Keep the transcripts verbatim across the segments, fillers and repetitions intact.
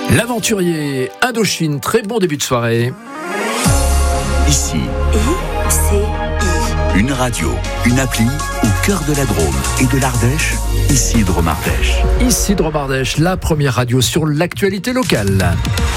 L'aventurier Indochine, très bon début de soirée. Ici, I C I. une radio, une appli au cœur de la Drôme et de l'Ardèche. Ici Drôme Ardèche. Ici Drôme Ardèche, la première radio sur l'actualité locale.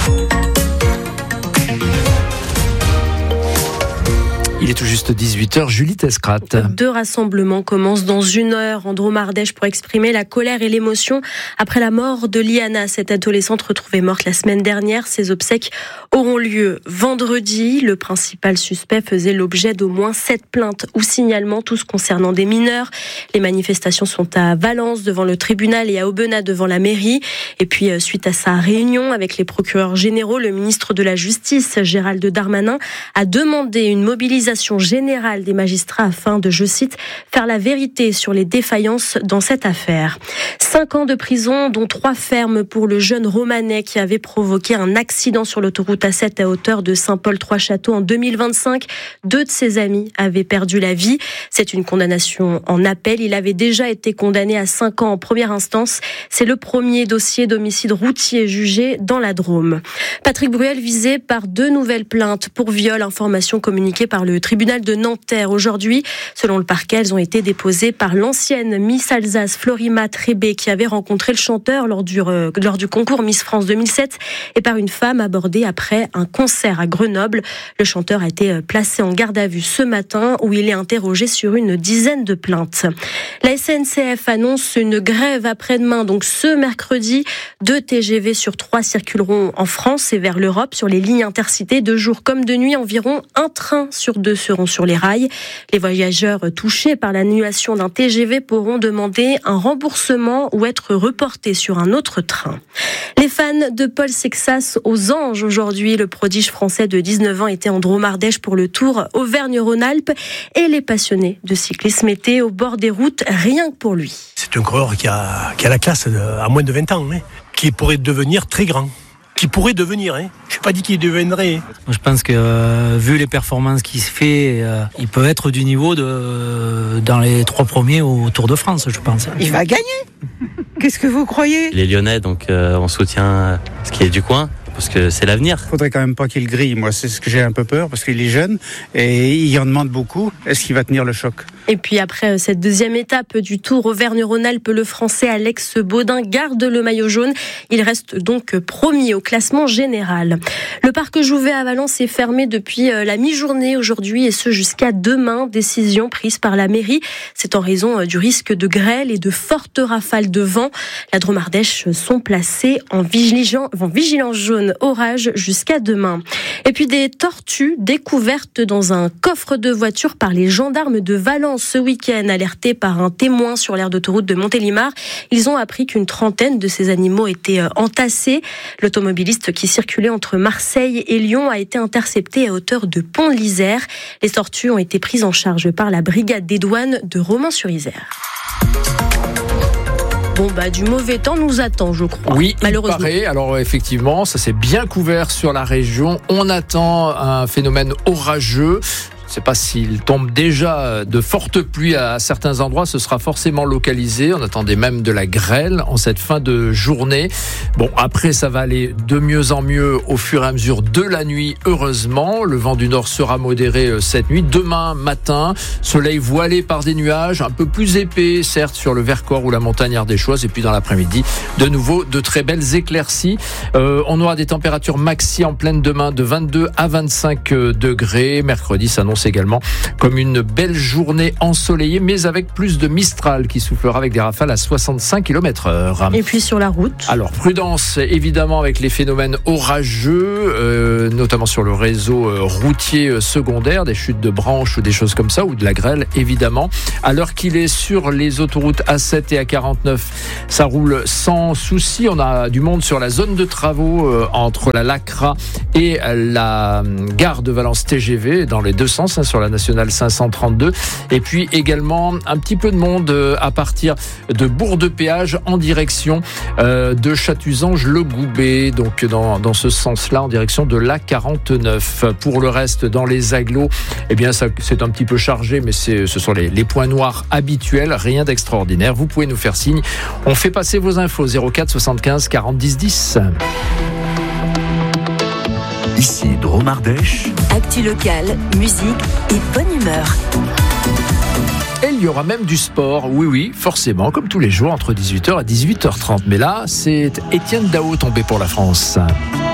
Il est tout juste dix-huit heures, Julie Tescrat. Deux rassemblements commencent dans une heure en Drôme Ardèche pour exprimer la colère et l'émotion après la mort de Liana, cette adolescente retrouvée morte la semaine dernière. Ses obsèques auront lieu vendredi. Le principal suspect faisait l'objet d'au moins sept plaintes ou signalements, tous concernant des mineurs. Les manifestations sont à Valence devant le tribunal et à Aubenas devant la mairie. Et puis, suite à sa réunion avec les procureurs généraux, le ministre de la Justice, Gérald Darmanin, a demandé une mobilisation générale des magistrats afin de, je cite, faire la vérité sur les défaillances dans cette affaire. Cinq ans de prison, dont trois fermes pour le jeune Romanais qui avait provoqué un accident sur l'autoroute A sept à hauteur de Saint-Paul-Trois-Châteaux en deux mille vingt-cinq. Deux de ses amis avaient perdu la vie. C'est une condamnation en appel. Il avait déjà été condamné à cinq ans en première instance. C'est le premier dossier d'homicide routier jugé dans la Drôme. Patrick Bruel visé par deux nouvelles plaintes pour viol, information communiquée par le tribunal de Nanterre aujourd'hui. Selon le parquet, elles ont été déposées par l'ancienne Miss Alsace Florima Trébé qui avait rencontré le chanteur lors du, euh, lors du concours Miss France deux mille sept et par une femme abordée après un concert à Grenoble. Le chanteur a été placé en garde à vue ce matin où il est interrogé sur une dizaine de plaintes. La S N C F annonce une grève après-demain, donc ce mercredi. Deux T G V sur trois circuleront en France et vers l'Europe sur les lignes intercités. De jour comme de nuit, environ un train sur deux seront sur les rails. Les voyageurs touchés par l'annulation d'un T G V pourront demander un remboursement ou être reportés sur un autre train. Les fans de Paul Sexas aux Anges aujourd'hui. Le prodige français de dix-neuf ans était en Drôme Ardèche pour le Tour Auvergne-Rhône-Alpes et les passionnés de cyclisme étaient au bord des routes rien que pour lui. C'est un coureur qui a, qui a la classe de, à moins de vingt ans, hein, qui pourrait devenir très grand. Qui pourrait devenir, hein. Je n'ai pas dit qu'il deviendrait. Je pense que euh, vu les performances qu'il fait, euh, il peut être du niveau de euh, dans les trois premiers au Tour de France, je pense. Il va gagner. Qu'est-ce que vous croyez ? Les Lyonnais, donc euh, on soutient ce qui est du coin. Parce que c'est l'avenir. Faudrait quand même pas qu'il grille. Moi, c'est ce que j'ai un peu peur parce qu'il est jeune et il en demande beaucoup. Est-ce qu'il va tenir le choc ? Et puis après cette deuxième étape du Tour Auvergne-Rhône-Alpes, le Français Alex Baudin garde le maillot jaune. Il reste donc premier au classement général. Le parc Jouvet à Valence est fermé depuis la mi-journée aujourd'hui et ce jusqu'à demain. Décision prise par la mairie. C'est en raison du risque de grêle et de fortes rafales de vent. La Drôme Ardèche sont placées en vigilance, en vigilance jaune orage jusqu'à demain. Et puis des tortues découvertes dans un coffre de voiture par les gendarmes de Valence ce week-end, alertés par un témoin sur l'aire d'autoroute de Montélimar. Ils ont appris qu'une trentaine de ces animaux étaient entassés. L'automobiliste qui circulait entre Marseille et Lyon a été intercepté à hauteur de Pont-de-l'Isère. Les tortues ont été prises en charge par la brigade des douanes de Romans-sur-Isère. Bon bah du mauvais temps nous attend, je crois. Oui, malheureusement. Il paraît. Alors effectivement, ça s'est bien couvert sur la région. On attend un phénomène orageux. Je ne sais pas s'il tombe déjà de fortes pluies à certains endroits, ce sera forcément localisé. On attendait même de la grêle en cette fin de journée. Bon, après, ça va aller de mieux en mieux au fur et à mesure de la nuit, heureusement. Le vent du nord sera modéré cette nuit. Demain matin, soleil voilé par des nuages, un peu plus épais, certes, sur le Vercors ou la montagne ardéchoise. Et puis dans l'après-midi, de nouveau, de très belles éclaircies. Euh, on aura des températures maxi en pleine demain de vingt-deux à vingt-cinq degrés. Mercredi s'annonce également comme une belle journée ensoleillée, mais avec plus de Mistral qui soufflera avec des rafales à soixante-cinq kilomètres heure. Et puis sur la route ? Alors prudence évidemment avec les phénomènes orageux, euh, notamment sur le réseau euh, routier secondaire, des chutes de branches ou des choses comme ça, ou de la grêle évidemment. À l'heure qu'il est sur les autoroutes A sept et A quarante-neuf, ça roule sans souci. On a du monde sur la zone de travaux euh, entre la Lacra et la gare de Valence T G V dans les deux sens, hein, sur la nationale cinq cent trente-deux. Et puis également un petit peu de monde euh, à partir de Bourg-de-Péage en direction euh, de Chatuzange-le-Goubet, donc dans, dans ce sens-là, en direction de l'A quarante-neuf. Pour le reste, dans les agglos, eh bien, ça, c'est un petit peu chargé, mais c'est, ce sont les, les points noirs habituels, rien d'extraordinaire. Vous pouvez nous faire signe. On fait passer vos infos zéro quatre soixante-quinze quarante dix dix. Drôme Ardèche. Actu locale, musique et bonne humeur. Et il y aura même du sport, oui oui, forcément, comme tous les jours, entre dix-huit heures et dix-huit heures trente. Mais là, c'est Étienne Dao tombé pour la France.